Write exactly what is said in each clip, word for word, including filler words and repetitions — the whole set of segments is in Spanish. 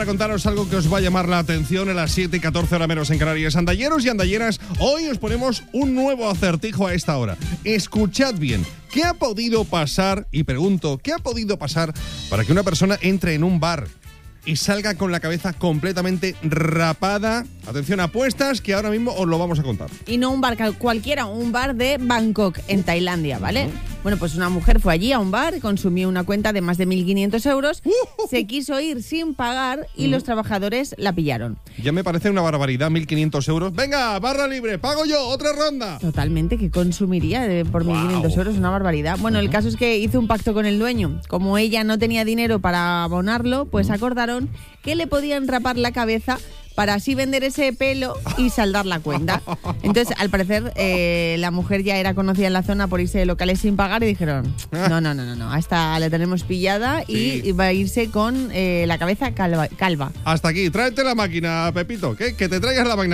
A contaros algo que os va a llamar la atención a las siete y catorce hora menos en Canarias. Andalleros y andalleras, hoy os ponemos un nuevo acertijo a esta hora. Escuchad bien, ¿qué ha podido pasar? Y pregunto, ¿qué ha podido pasar para que una persona entre en un bar y salga con la cabeza completamente rapada? Atención, apuestas que ahora mismo os lo vamos a contar. Y no un bar cualquiera, un bar de Bangkok, en Tailandia, ¿vale? Uh-huh. Bueno, pues una mujer fue allí a un bar, consumió una cuenta de más de mil quinientos euros, uh-huh. se quiso ir sin pagar y uh-huh. los trabajadores la pillaron. Ya me parece una barbaridad, mil quinientos euros. Venga, barra libre, pago yo, otra ronda. Totalmente, ¿qué consumiría de, por wow. mil quinientos euros? Una barbaridad. Bueno, uh-huh. el caso es que hizo un pacto con el dueño. Como ella no tenía dinero para abonarlo, pues uh-huh. acordaron que le podían rapar la cabeza para así vender ese pelo y saldar la cuenta. Entonces, al parecer, eh, la mujer ya era conocida en la zona por irse de locales sin pagar y dijeron, no, no, no, no, no, hasta la tenemos pillada sí. y va a irse con eh, la cabeza calva, calva. Hasta aquí, tráete la máquina, Pepito, ¿qué? Que te traigas la máquina.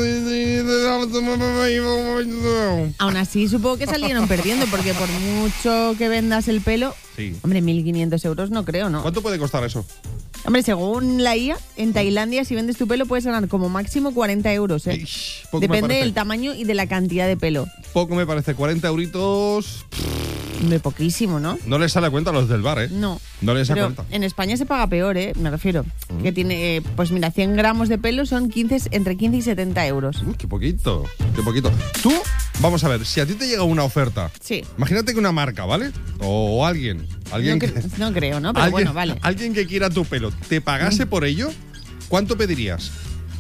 Aún así, supongo que salieron perdiendo, porque por mucho que vendas el pelo, sí. hombre, mil quinientos euros no creo, ¿no? ¿Cuánto puede costar eso? Hombre, según la I A, en Tailandia, si vendes tu pelo, puedes ganar como máximo cuarenta euros, ¿eh? Ish, depende del tamaño y de la cantidad de pelo. Poco me parece, cuarenta euritos... De poquísimo, ¿no? No les sale a cuenta a los del bar, ¿eh? No. No les sale Pero cuenta. En España se paga peor, ¿eh? Me refiero. Mm. Que tiene, eh, pues mira, cien gramos de pelo son quince, entre quince y setenta euros. Uy, qué poquito, qué poquito. Tú, vamos a ver, si a ti te llega una oferta. Sí. Imagínate que una marca, ¿vale? O alguien. alguien no, que, no creo, ¿no? Pero alguien, bueno, vale. Alguien que quiera tu pelo, ¿te pagase mm. por ello? ¿Cuánto pedirías?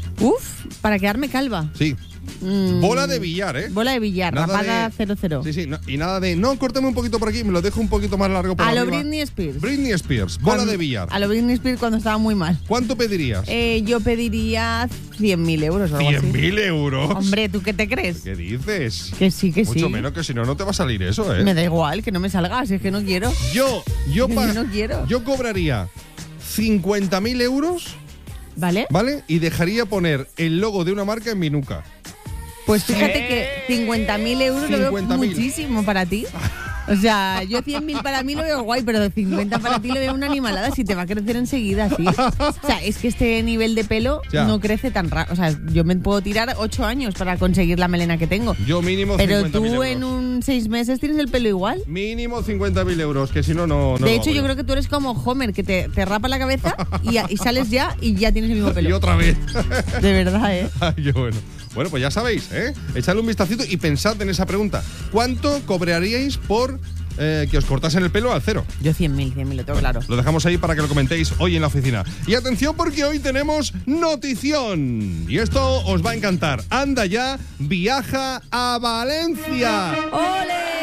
Uf, para quedarme calva. Sí. Mm, bola de billar, ¿eh? Bola de billar, nada rapada cero cero. Sí, sí, no, y nada de, no, córtame un poquito por aquí, me lo dejo un poquito más largo por A arriba. lo Britney Spears. Britney Spears, bola cuando, de billar. A lo Britney Spears cuando estaba muy mal. ¿Cuánto pedirías? Eh, yo pediría cien mil euros o algo así. ¿cien mil euros? Hombre, ¿tú qué te crees? ¿Qué dices? Que sí, que Mucho sí. Mucho menos, que si no, no te va a salir eso, ¿eh? Me da igual, que no me salga, si es que no quiero. Yo, yo, pa- no quiero. yo cobraría cincuenta mil euros. ¿Vale? ¿Vale? Y dejaría poner el logo de una marca en mi nuca. Pues fíjate que cincuenta mil euros lo veo muchísimo para ti. O sea, yo cien mil para mí lo veo guay, pero de cincuenta para ti lo veo una animalada, si te va a crecer enseguida, sí. O sea, es que este nivel de pelo ya. no crece tan rápido. O sea, yo me puedo tirar ocho años para conseguir la melena que tengo. Yo mínimo pero cincuenta mil euros. Pero tú en un seis meses tienes el pelo igual. Mínimo cincuenta mil euros, que si no, no... no de hecho, yo creo que tú eres como Homer, que te, te rapa la cabeza y, y sales ya y ya tienes el mismo pelo. Y otra vez. De verdad, ¿eh? Ay, qué bueno. Bueno, pues ya sabéis, ¿eh? Echadle un vistacito y pensad en esa pregunta. ¿Cuánto cobraríais por eh, que os cortasen el pelo al cero? Yo cien mil, cien mil, lo tengo bueno, claro. Lo dejamos ahí para que lo comentéis hoy en la oficina. Y atención, porque hoy tenemos notición. Y esto os va a encantar. Anda ya, viaja a Valencia. ¡Ole!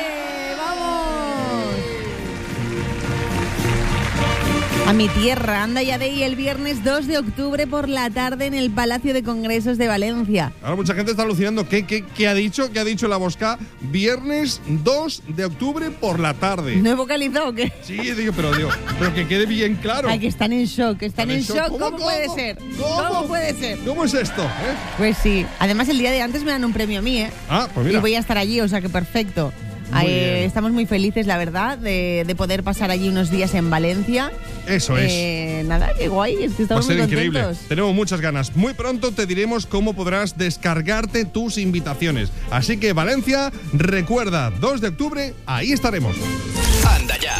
A mi tierra, anda ya de ahí el viernes dos de octubre por la tarde en el Palacio de Congresos de Valencia. Ahora mucha gente está alucinando. ¿Qué, qué, qué ha dicho? ¿Qué ha dicho la Bosca? Viernes dos de octubre por la tarde. ¿No he vocalizado o qué? Sí, digo, pero digo, pero que quede bien claro. Ay, que están en shock, que están, están en shock. shock. ¿Cómo, ¿Cómo puede ser? ¿Cómo? ¿Cómo puede ser? ¿Cómo es esto? ¿Eh? Pues sí. Además, el día de antes me dan un premio a mí, ¿eh? Ah, pues mira. Y voy a estar allí, o sea que perfecto. Muy eh, estamos muy felices, la verdad, de, de poder pasar allí unos días en Valencia. Eso es. Eh, nada, qué guay, es que estamos Va a ser muy increíble. contentos. Tenemos muchas ganas. Muy pronto te diremos cómo podrás descargarte tus invitaciones. Así que Valencia, recuerda, dos de octubre, ahí estaremos. Anda ya.